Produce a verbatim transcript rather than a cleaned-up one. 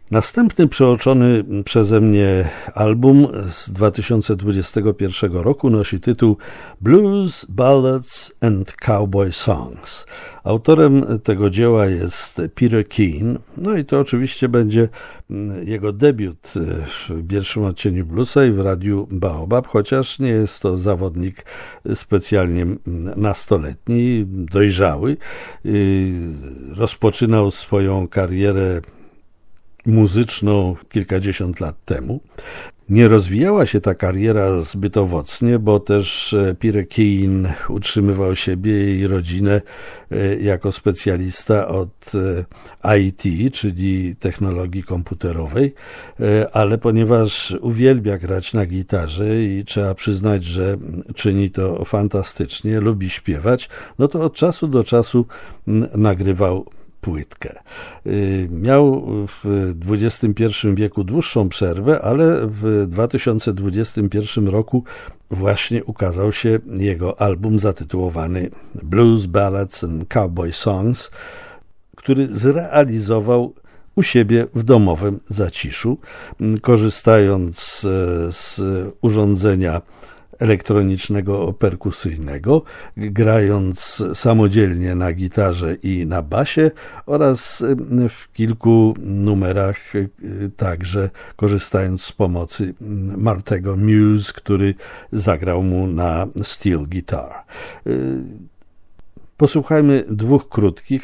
Następny przeoczony przeze mnie album z dwa tysiące dwudziestego pierwszego roku nosi tytuł Blues, Ballads and Cowboy Songs. Autorem tego dzieła jest Peter Keane, no i to oczywiście będzie jego debiut w pierwszym odcieniu bluesa i w radiu Baobab, chociaż nie jest to zawodnik specjalnie nastoletni, dojrzały. Rozpoczynał swoją karierę muzyczną kilkadziesiąt lat temu. Nie rozwijała się ta kariera zbyt owocnie, bo też Peter Keane utrzymywał siebie i rodzinę jako specjalista od I T, czyli technologii komputerowej, ale ponieważ uwielbia grać na gitarze i trzeba przyznać, że czyni to fantastycznie, lubi śpiewać, no to od czasu do czasu nagrywał płytkę. Miał w dwudziestym pierwszym wieku dłuższą przerwę, ale w dwa tysiące dwudziestym pierwszym roku właśnie ukazał się jego album zatytułowany Blues, Ballads and Cowboy Songs, który zrealizował u siebie w domowym zaciszu, korzystając z urządzenia elektronicznego perkusyjnego, grając samodzielnie na gitarze i na basie oraz w kilku numerach także korzystając z pomocy Martego Muse, który zagrał mu na steel guitar. Posłuchajmy dwóch krótkich,